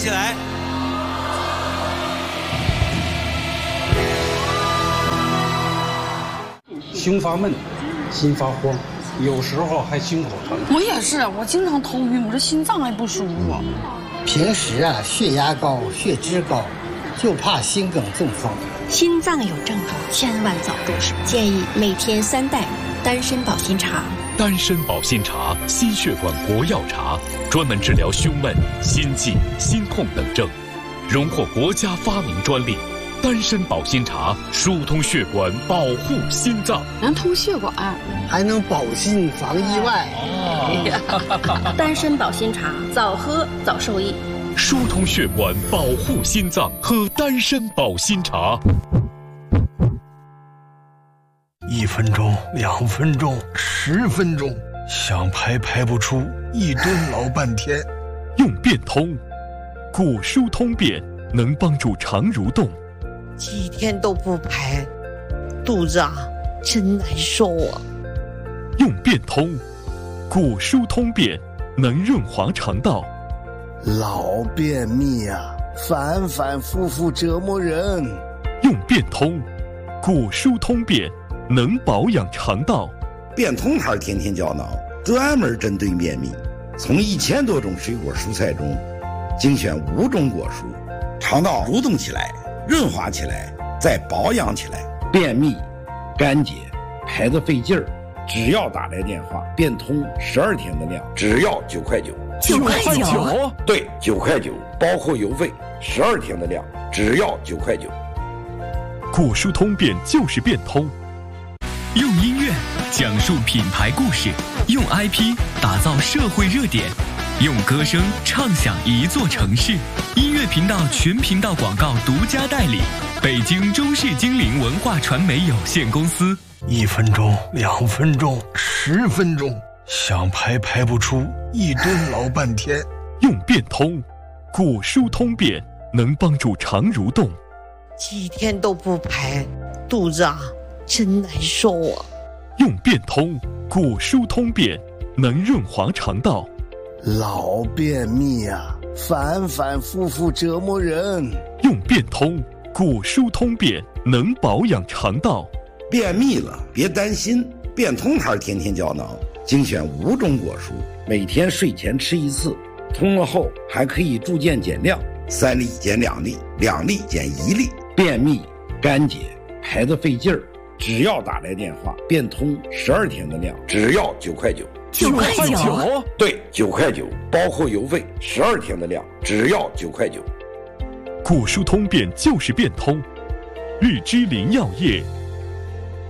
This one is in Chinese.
起来。 胸发闷，心发慌，有时候还心口疼。 我也是，我经常头晕，我这心脏还不舒服。 平时血压高、血脂高，就怕心梗中风。 心脏有症状，千万早重视。建议每天3袋丹参保心茶。 丹参保心茶，心血管国药茶，专门治疗胸闷、心悸、心痛等症，荣获国家发明专利。丹参保心茶疏通血管，保护心脏， 能通血管， 还能保心防意外。 丹参保心茶，早喝早受益。 疏通血管，保护心脏，喝丹参保心茶。 1分钟、2分钟、10分钟，想排不出，一蹲老半天。 用变通，骨疏通便能帮助肠蠕动。 几天都不排，肚子真难受啊。 用变通，骨疏通便能润滑肠道。 老便秘反反复复折磨人。 用变通，骨疏通便能保养肠道。 变通牌天天胶囊专门针对便秘，从1000多种水果蔬菜中精选5种果蔬，肠道蠕动起来，润滑起来，再保养起来。便秘、干结、排得费劲儿，只要打来电话，变通12天的量，只要9块9。 9块9？ 对，9块9，包括邮费，12天的量，只要9块9。 骨疏通便就是变通。 用音乐讲述品牌故事，用 IP 打造社会热点，用歌声唱响一座城市。音乐频道全频道广告独家代理，北京中视精灵文化传媒有限公司。 1分钟、2分钟、10分钟，想排不出，一蹲老半天。 用变通，骨疏通便能帮助肠蠕动。 几天都不排，肚子真难受啊。 用变通，骨疏通便能润滑肠道。 老便秘反反复复折磨人。 用变通，骨疏通便能保养肠道。 便秘了别担心，变通牌天天胶囊精选5种果蔬，每天睡前吃1次，通了后还可以逐渐减量，3粒减2粒，2粒减1粒。便秘、干结、排得费劲儿，只要打来电话，变通12天的量，只要9块9。 9块9？ 对，9块9，包括邮费12天的量，只要9块9。 骨疏通便就是变通。日之林药业